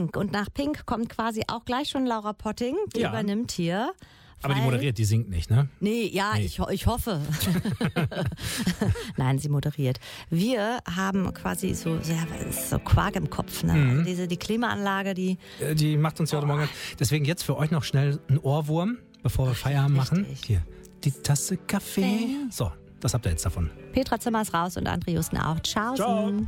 Pink. Und nach Pink kommt quasi auch gleich schon Laura Potting. Die übernimmt hier. Aber die moderiert, die singt nicht, ne? Nee. Ich hoffe. Nein, sie moderiert. Wir haben quasi so Quark im Kopf. Ne? Also die Klimaanlage, die macht uns ja heute Morgen. Deswegen jetzt für euch noch schnell ein Ohrwurm, bevor wir Feierabend machen. Hier, die Tasse Kaffee. So, das habt ihr jetzt davon. Petra Zimmer ist raus und André Justen auch. Ciao.